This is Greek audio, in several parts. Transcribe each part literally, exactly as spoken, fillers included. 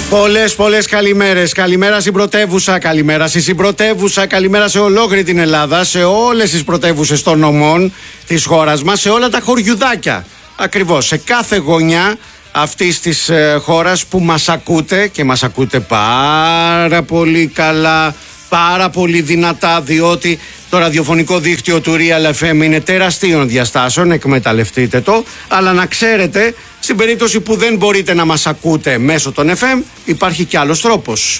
Πολλές πολλές καλημέρες. Καλημέρα στην πρωτεύουσα, καλημέρα στη συμπρωτεύουσα, καλημέρα σε ολόκληρη την Ελλάδα, σε όλες τις πρωτεύουσες των νομών της χώρας μας, σε όλα τα χωριουδάκια. Ακριβώς, σε κάθε γωνιά αυτής της ε, χώρας που μας ακούτε και μας ακούτε πάρα πολύ καλά, πάρα πολύ δυνατά, διότι το ραδιοφωνικό δίκτυο του Real εφ εμ είναι τεραστίων διαστάσεων, εκμεταλλευτείτε το, αλλά να ξέρετε, στην περίπτωση που δεν μπορείτε να μας ακούτε μέσω των εφ εμ, υπάρχει κι άλλος τρόπος.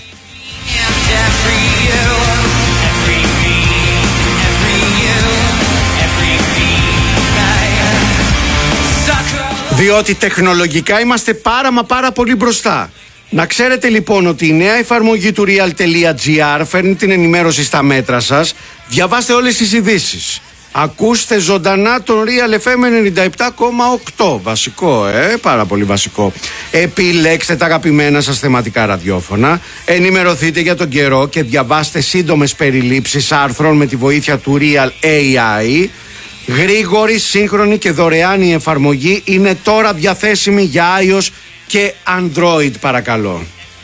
Διότι τεχνολογικά είμαστε πάρα μα πάρα πολύ μπροστά. Να ξέρετε λοιπόν ότι η νέα εφαρμογή του real.gr φέρνει την ενημέρωση στα μέτρα σας. Διαβάστε όλες τις ειδήσεις. Ακούστε ζωντανά τον Real εφ εμ ενενήντα επτά κόμμα οκτώ. Βασικό, ε, πάρα πολύ βασικό. Επιλέξτε τα αγαπημένα σας θεματικά ραδιόφωνα. Ενημερωθείτε για τον καιρό και διαβάστε σύντομες περιλήψεις άρθρων με τη βοήθεια του Real έι άι. Γρήγορη, σύγχρονη και δωρεάν η εφαρμογή είναι τώρα διαθέσιμη για iOS και Android, παρακαλώ.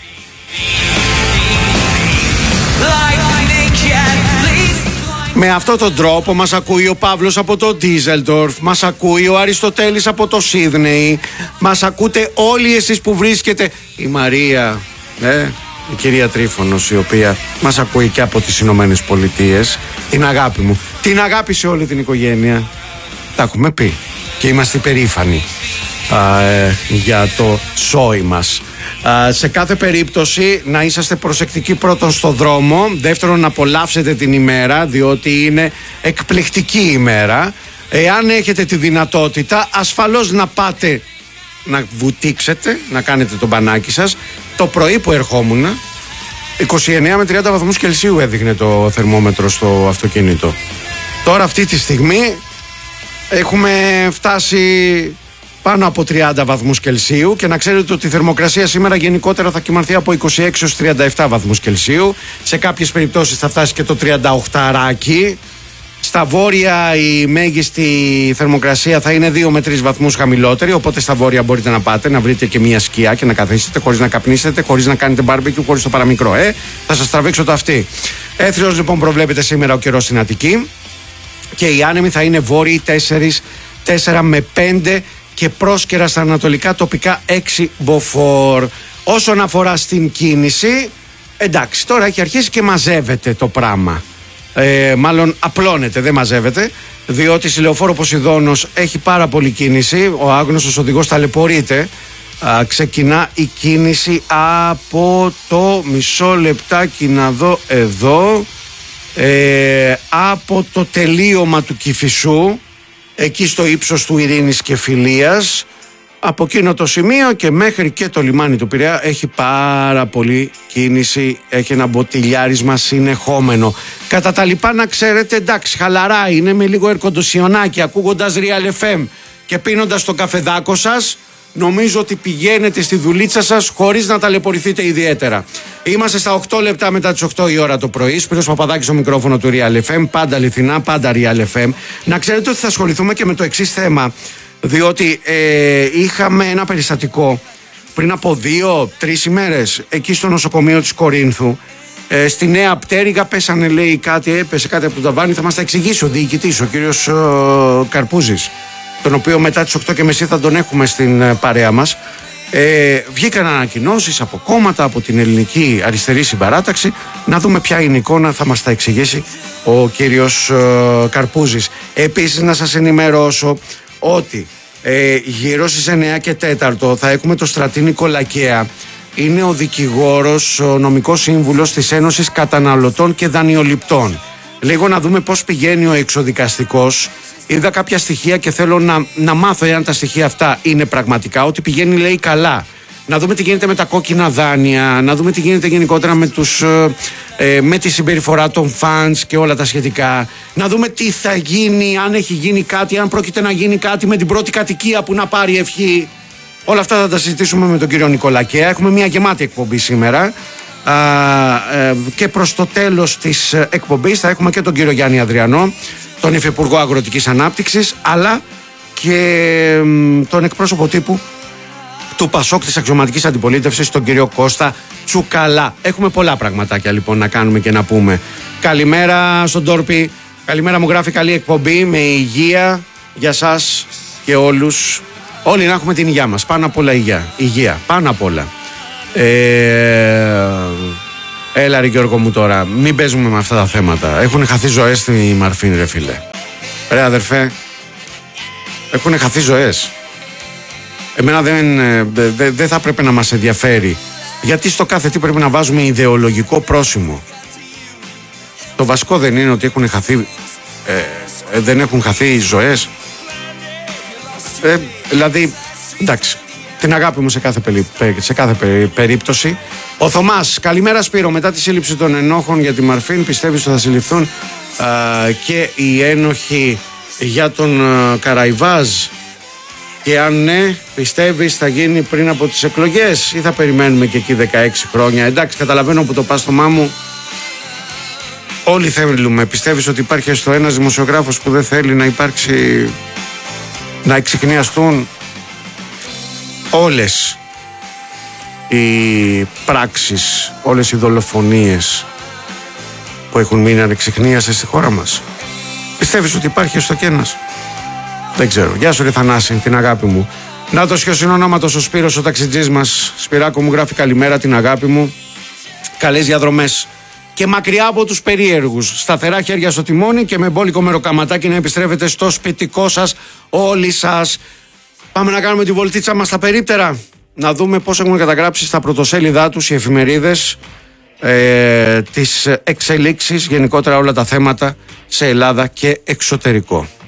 Με αυτόν τον τρόπο μας ακούει ο Παύλος από το Ντίζελντορφ, μας ακούει ο Αριστοτέλης από το Σίδνεϊ, μας ακούτε όλοι εσείς που βρίσκετε, η Μαρία, ε, η κυρία Τρίφωνος, η οποία μας ακούει και από τις Ηνωμένες Πολιτείες, την αγάπη μου, την αγάπη σε όλη την οικογένεια, τα έχουμε πει και είμαστε περήφανοι α, ε, για το σόι μας. Α, σε κάθε περίπτωση να είσαστε προσεκτικοί, πρώτον στο δρόμο, δεύτερον να απολαύσετε την ημέρα, διότι είναι εκπληκτική ημέρα. Εάν έχετε τη δυνατότητα, ασφαλώς να πάτε να βουτήξετε, να κάνετε το μπανάκι σας. Το πρωί που ερχόμουν, είκοσι εννέα με τριάντα βαθμούς Κελσίου έδειχνε το θερμόμετρο στο αυτοκίνητο. Τώρα αυτή τη στιγμή έχουμε φτάσει πάνω από τριάντα βαθμούς Κελσίου και να ξέρετε ότι η θερμοκρασία σήμερα γενικότερα θα κυμανθεί από είκοσι έξι έως τριάντα επτά βαθμούς Κελσίου. Σε κάποιες περιπτώσεις θα φτάσει και το τριάντα οκτώ ράκι. Στα βόρεια η μέγιστη θερμοκρασία θα είναι δύο με τρεις βαθμούς χαμηλότερη, οπότε στα βόρεια μπορείτε να πάτε, να βρείτε και μια σκιά και να καθίσετε χωρίς να καπνίσετε, χωρίς να κάνετε μπάρμπεκιου, χωρίς το παραμικρό. Ε, θα σας τραβήξω το αυτί. Έθριος λοιπόν προβλέπεται σήμερα ο καιρός στην Αττική και οι άνεμοι θα είναι βόρειοι τέσσερα με πέντε και πρόσκαιρα στα ανατολικά τοπικά έξι μποφόρ. Όσον αφορά στην κίνηση, εντάξει, τώρα έχει αρχίσει και μαζεύεται το πράγμα. Ε, μάλλον απλώνεται, δεν μαζεύεται, διότι στη Λεωφόρο Ποσειδώνος έχει πάρα πολύ κίνηση. Ο άγνωστος οδηγός ταλαιπωρείται. Α, ξεκινά η κίνηση από το μισό λεπτάκι να δω εδώ, ε, από το τελείωμα του Κηφισού, εκεί στο ύψος του Ειρήνης και Φιλίας, από εκείνο το σημείο και μέχρι και το λιμάνι του Πειραιά έχει πάρα πολύ κίνηση, έχει ένα μποτιλιάρισμα συνεχόμενο. Κατά τα λοιπά να ξέρετε, εντάξει, χαλαρά είναι, με λίγο ερκοντοσιονάκι, ακούγοντας Real εφ εμ και πίνοντας το καφεδάκο σας, νομίζω ότι πηγαίνετε στη δουλίτσα σας χωρίς να ταλαιπωρηθείτε ιδιαίτερα. Είμαστε στα οκτώ λεπτά μετά τις οκτώ η ώρα το πρωί. Σπύρος Παπαδάκης στο μικρόφωνο του Real εφ εμ, πάντα αληθινά, πάντα Real εφ εμ. Να ξέρετε ότι θα ασχοληθούμε και με το εξής θέμα, διότι ε, είχαμε ένα περιστατικό πριν από δύο-τρεις ημέρες εκεί στο νοσοκομείο της Κορίνθου. Ε, στη Νέα Πτέρυγα πέσανε, λέει, κάτι, έπεσε κάτι από το ταβάνι. Θα μας τα εξηγήσει ο διοικητής, ο κύριος ε, Καρπούζης, τον οποίο μετά τις οκτώ και μισή θα τον έχουμε στην ε, παρέα μας. Ε, βγήκαν ανακοινώσεις από κόμματα, από την ελληνική αριστερή συμπαράταξη. Να δούμε ποια είναι η εικόνα, θα μας τα εξηγήσει ο κύριος ε, Καρπούζης. Επίσης να σας ενημερώσω ότι ε, γύρω στις εννέα και τέσσερα θα έχουμε το Στρατή Νικολακέα. Είναι ο δικηγόρος, ο νομικός σύμβουλος της Ένωσης Καταναλωτών και Δανειοληπτών. Λίγο να δούμε πώς πηγαίνει ο εξοδικαστικός. Είδα κάποια στοιχεία και θέλω να, να μάθω εάν τα στοιχεία αυτά είναι πραγματικά, ότι πηγαίνει, λέει, καλά. Να δούμε τι γίνεται με τα κόκκινα δάνεια, να δούμε τι γίνεται γενικότερα με, τους, ε, με τη συμπεριφορά των φανς και όλα τα σχετικά. Να δούμε τι θα γίνει, αν έχει γίνει κάτι, αν πρόκειται να γίνει κάτι με την πρώτη κατοικία που να πάρει ευχή. Όλα αυτά θα τα συζητήσουμε με τον κύριο Νικολακέα. Έχουμε μια γεμάτη εκπομπή σήμερα. Α, ε, και προς το τέλος της εκπομπής θα έχουμε και τον κύριο Γιάννη Ανδριανό, τον Υφυπουργό Αγροτικής Ανάπτυξης, αλλά και ε, τον εκπρόσωπο τύπου του Πασόκ της αξιωματικής αντιπολίτευσης, τον κύριο Κώστα Τσουκαλά. Έχουμε πολλά πραγματάκια λοιπόν να κάνουμε και να πούμε. Καλημέρα στον Τόρπι. Καλημέρα, μου γράφει, καλή εκπομπή με υγεία για σας και όλους. Όλοι να έχουμε την υγεία μας. Πάνω απ' όλα υγεία. Υγεία. Πάνω απ' όλα. Ε... Έλα ρε Γιώργο μου τώρα. Μην παίζουμε με αυτά τα θέματα. Έχουν χαθεί ζωές στη Μαρφίν, ρε φίλε. Ρε αδερφέ. Έχουν χαθεί ζωές. Εμένα δεν, δεν, δεν θα πρέπει να μας ενδιαφέρει. Γιατί στο κάθε τι πρέπει να βάζουμε ιδεολογικό πρόσημο. Το βασικό δεν είναι ότι έχουν χαθεί, ε, ε, δεν έχουν χαθεί ζωές. Ε, δηλαδή, εντάξει, την αγάπη μου σε κάθε, περί, σε κάθε περί, περίπτωση. Ο Θωμάς, καλημέρα Σπύρο. Μετά τη σύλληψη των ενόχων για τη Μαρφίν, πιστεύεις ότι θα συλληφθούν α, και οι ένοχοι για τον α, Καραϊβάζ? Και αν ναι, πιστεύεις θα γίνει πριν από τις εκλογές ή θα περιμένουμε και εκεί δεκαέξι χρόνια? Εντάξει, καταλαβαίνω που το πας στο μάμου. Όλοι θέλουμε. Πιστεύεις ότι υπάρχει έστω ένας δημοσιογράφος που δεν θέλει να υπάρξει, να εξιχνιαστούν όλες οι πράξεις, όλες οι δολοφονίες που έχουν μείνει ανεξιχνίαστες στη χώρα μας? Πιστεύεις ότι υπάρχει έστω και ένας? Δεν ξέρω. Γεια σου ρε Θανάση, την αγάπη μου. Να το σχεσυνονόματος ο Σπύρος, ο ταξιτζής μας. Σπυράκο μου γράφει καλημέρα, την αγάπη μου. Καλές διαδρομές. Και μακριά από τους περίεργους. Σταθερά χέρια στο τιμόνι και με μπόλικο μεροκαματάκι να επιστρέφετε στο σπιτικό σας όλοι σας. Πάμε να κάνουμε τη βολτίτσα μας στα περίπτερα. Να δούμε πώς έχουν καταγράψει στα πρωτοσέλιδά τους οι εφημερίδες ε, τις εξελίξεις, γενικότερα όλα τα θέματα σε Ελλάδα και εξωτερικό.